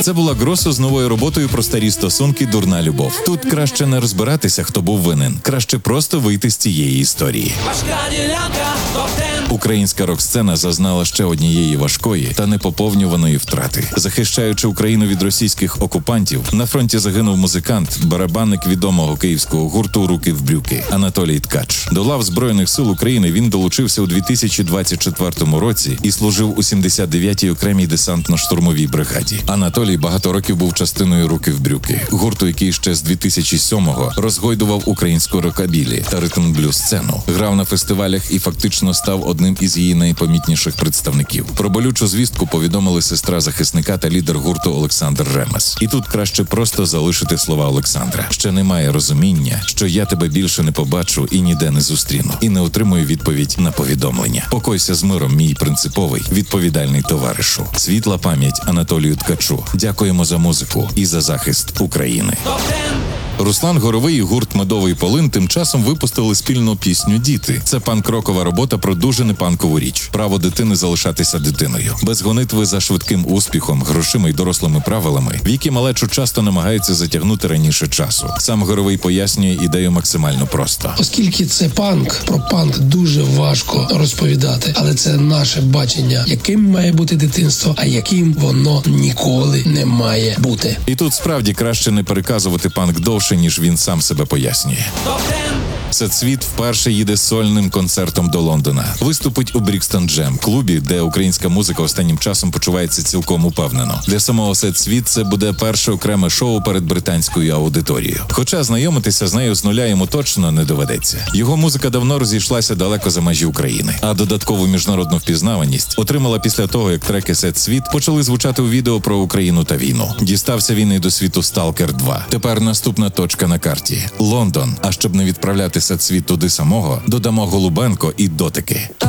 Це була Гросу з новою роботою про старі стосунки «Дурна любов». Тут краще не розбиратися, хто був винен. Краще просто вийти з цієї історії. Українська рок-сцена зазнала ще однієї важкої та непоповнюваної втрати. Захищаючи Україну від російських окупантів, на фронті загинув музикант, барабанник відомого київського гурту «Руки в брюки» Анатолій Ткач. До лав Збройних сил України він долучився у 2024 році і служив у 79-й окремій десантно-штурмовій бригаді. Анатолій багато років був частиною «Руки в брюки», гурту, який ще з 2007-го розгойдував українську рокабілі та ритм-блюз сцену. Грав на фестивалях і фактично став одним із її найпомітніших представників. Про болючу звістку повідомили сестра захисника та лідер гурту Олександр Ремес. І тут краще просто залишити слова Олександра. Ще немає розуміння, що я тебе більше не побачу і ніде не зустріну. І не отримую відповідь на повідомлення. Покойся з миром, мій принциповий, відповідальний товаришу. Світла пам'ять Анатолію Ткачу. Дякуємо за музику і за захист України. Руслан Горовий і гурт «Медовий полин» тим часом випустили спільну пісню «Діти». Це панк-рокова робота про дуже непанкову річ – право дитини залишатися дитиною. Без гонитви за швидким успіхом, грошима й дорослими правилами, в які малечу часто намагаються затягнути раніше часу. Сам Горовий пояснює ідею максимально просто. Оскільки це панк, про панк дуже важко розповідати, але це наше бачення, яким має бути дитинство, а яким воно ніколи не має бути. І тут справді краще не переказувати панк довше, ніж він сам себе пояснює. Сет Світ вперше їде сольним концертом до Лондона. Виступить у Брікстон Джем, клубі, де українська музика останнім часом почувається цілком упевнено. Для самого Сет Світ це буде перше окреме шоу перед британською аудиторією. Хоча знайомитися з нею з нуля йому точно не доведеться. Його музика давно розійшлася далеко за межі України, а додаткову міжнародну впізнаваність отримала після того, як треки Сет Світ почали звучати у відео про Україну та війну. Дістався він і до світу «Сталкер 2». Тепер наступна точка на карті – Лондон. А щоб не відправляти Сет Світ туди самого, додамо Голубенко і Дотики.